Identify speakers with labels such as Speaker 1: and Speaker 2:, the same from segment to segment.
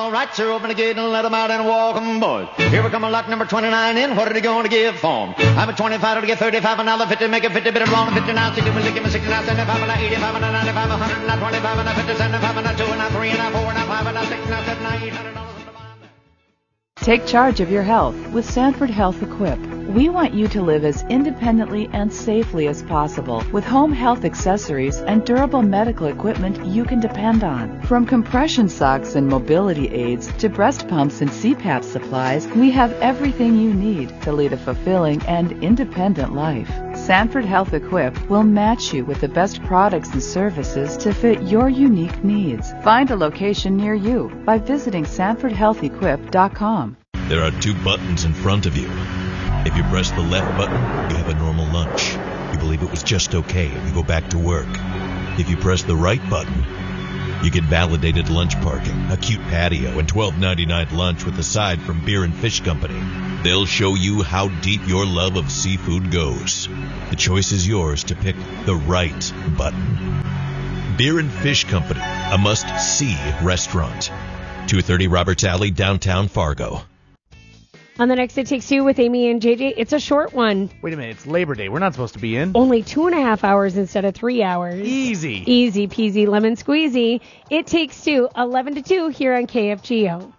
Speaker 1: all right, sir, open the gate and let them out and walk 'em, boys. Here we come a lot number 29 in. What are they going to give for 'em? I'm a 25 to get 35, another 50, make it 50, bit of wrong, 59, 60, 69, 75, and 85, and 95, 100, and 25, and 50, 75, and 2, and 3, and 4, and 5, and 6, and 7, and 8, $100.
Speaker 2: Take charge of your health with Sanford Health Equip. We want you to live as independently and safely as possible with home health accessories and durable medical equipment you can depend on. From compression socks and mobility aids to breast pumps and CPAP supplies, we have everything you need to lead a fulfilling and independent life. Sanford Health Equip will match you with the best products and services to fit your unique needs. Find a location near you by visiting SanfordHealthEquip.com.
Speaker 3: There are two buttons in front of you. If you press the left button, you have a normal lunch. You believe it was just okay and you go back to work. If you press the right button, you get validated lunch parking, a cute patio, and $12.99 lunch with a side from Beer and Fish Company. They'll show you how deep your love of seafood goes. The choice is yours to pick the right button. Beer and Fish Company, a must-see restaurant. 230 Roberts Alley, downtown Fargo.
Speaker 4: On the next It Takes Two with Amy and JJ, it's a short one.
Speaker 5: Wait a minute, it's Labor Day. We're not supposed to be in.
Speaker 4: Only 2.5 hours instead of 3 hours.
Speaker 5: Easy.
Speaker 4: Easy peasy lemon squeezy. It Takes Two, 11 to 2 here on KFGO.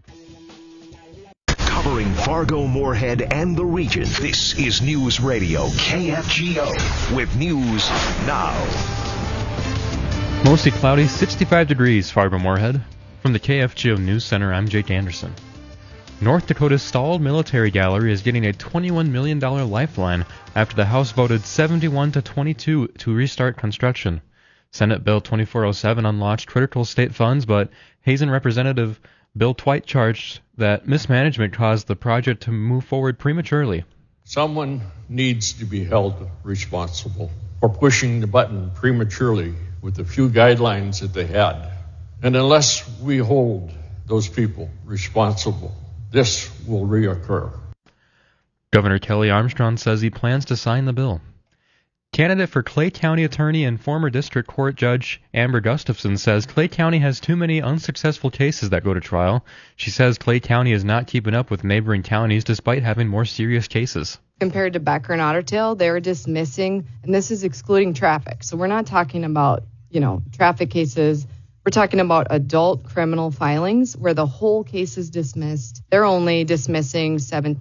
Speaker 6: Covering Fargo, Moorhead, and the region, this is News Radio KFGO with news now.
Speaker 7: Mostly cloudy, 65 degrees, Fargo, Moorhead. From the KFGO News Center, I'm Jake Anderson. North Dakota's stalled military gallery is getting a $21 million lifeline after the House voted 71-22 to restart construction. Senate Bill 2407 unlocked critical state funds, but Hazen Representative Bill Twite charged that mismanagement caused the project to move forward prematurely.
Speaker 8: Someone needs to be held responsible for pushing the button prematurely with the few guidelines that they had. And unless we hold those people responsible, this will reoccur.
Speaker 7: Governor Kelly Armstrong says he plans to sign the bill. Candidate for Clay County attorney and former district court judge Amber Gustafson says Clay County has too many unsuccessful cases that go to trial. She says Clay County is not keeping up with neighboring counties despite having more serious cases.
Speaker 9: Compared to Becker and Otter Tail, they're dismissing, and this is excluding traffic. So we're not talking about, traffic cases. We're talking about adult criminal filings where the whole case is dismissed. They're only dismissing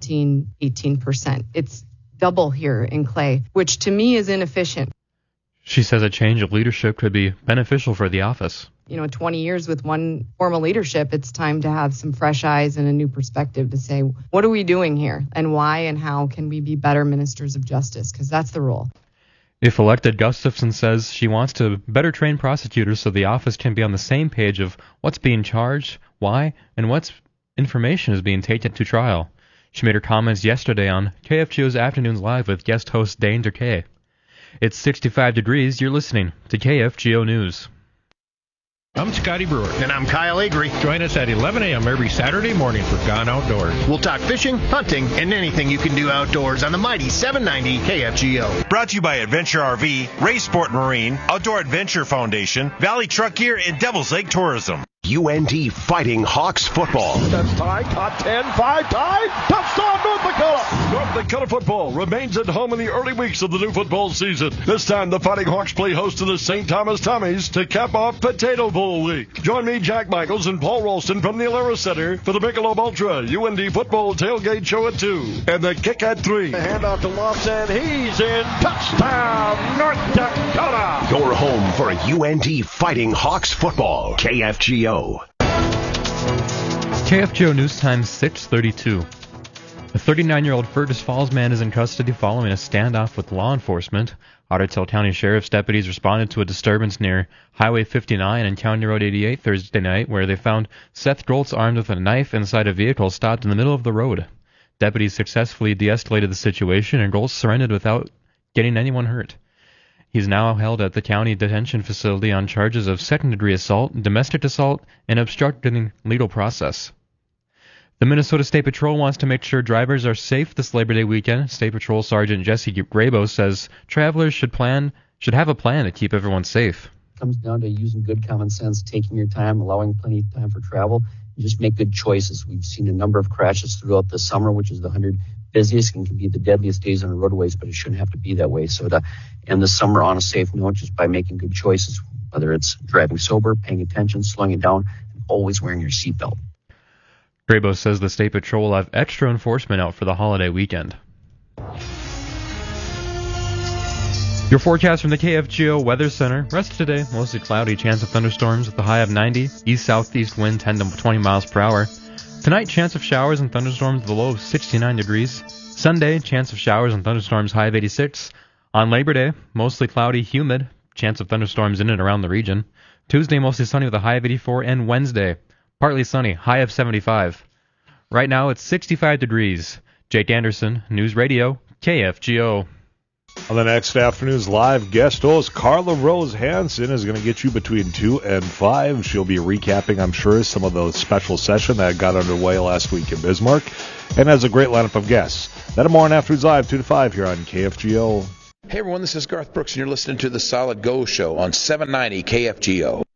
Speaker 9: 18%. It's double here in Clay, which to me is inefficient.
Speaker 7: She says a change of leadership could be beneficial for the office.
Speaker 9: 20 years with one formal leadership, it's time to have some fresh eyes and a new perspective to say, what are we doing here and why and how can we be better ministers of justice? Because that's the role.
Speaker 7: If elected, Gustafson says she wants to better train prosecutors so the office can be on the same page of what's being charged, why, and what information is being taken to trial. She made her comments yesterday on KFGO's Afternoons Live with guest host Dane Durkay. It's 65 degrees. You're listening to KFGO News.
Speaker 10: I'm Scotty Brewer.
Speaker 11: And I'm Kyle Avery.
Speaker 10: Join us at 11 a.m. every Saturday morning for Gone Outdoors.
Speaker 11: We'll talk fishing, hunting, and anything you can do outdoors on the mighty 790 KFGO.
Speaker 12: Brought to you by Adventure RV, Ray Sport Marine, Outdoor Adventure Foundation, Valley Truck Gear, and Devil's Lake Tourism.
Speaker 6: UND Fighting Hawks football.
Speaker 13: That's tied. Top 10, 5 tied. Touchdown, North Dakota. North Dakota football remains at home in the early weeks of the new football season. This time, the Fighting Hawks play host to the St. Thomas Tommies to cap off Potato Bowl week. Join me, Jack Michaels, and Paul Ralston from the Alara Center for the Michelob Ultra UND football tailgate show at 2 and the kick at 3. Handoff to Lofts, and he's in. Touchdown, North Dakota.
Speaker 6: Your home for UND Fighting Hawks football. KFGO.
Speaker 7: KFGO News Time 6:32. A 39-year-old Fergus Falls man is in custody following a standoff with law enforcement. Otter Tail County Sheriff's deputies responded to a disturbance near Highway 59 and County Road 88 Thursday night, where they found Seth Groltz armed with a knife inside a vehicle stopped in the middle of the road. Deputies successfully de-escalated the situation, and Groltz surrendered without getting anyone hurt. He's now held at the county detention facility on charges of second-degree assault, domestic assault, and obstructing legal process. The Minnesota State Patrol wants to make sure drivers are safe this Labor Day weekend. State Patrol Sergeant Jesse Grabo says travelers should have a plan to keep everyone safe.
Speaker 14: It comes down to using good common sense, taking your time, allowing plenty of time for travel, and just make good choices. We've seen a number of crashes throughout the summer, which is the 100 busiest and can be the deadliest days on the roadways, but it shouldn't have to be that way. So to end the summer on a safe note, just by making good choices, whether it's driving sober, paying attention, slowing it down, and always wearing your seatbelt.
Speaker 7: Grabo says the State Patrol will have extra enforcement out for the holiday weekend. Your forecast from the KFGO Weather Center. Rest today, mostly cloudy, chance of thunderstorms with a high of 90, east-southeast wind 10 to 20 miles per hour. Tonight, chance of showers and thunderstorms with a low of 69 degrees. Sunday, chance of showers and thunderstorms, high of 86. On Labor Day, mostly cloudy, humid, chance of thunderstorms in and around the region. Tuesday, mostly sunny with a high of 84. And Wednesday, partly sunny, high of 75. Right now, it's 65 degrees. Jake Anderson, News Radio, KFGO.
Speaker 13: On the next afternoon's live guest host, Carla Rose Hansen is going to get you between 2 and 5. She'll be recapping, I'm sure, some of the special session that got underway last week in Bismarck, and has a great lineup of guests. That and more on Afternoons Live, 2 to 5 here on KFGO.
Speaker 15: Hey everyone, this is Garth Brooks, and you're listening to The Solid Go Show on 790 KFGO.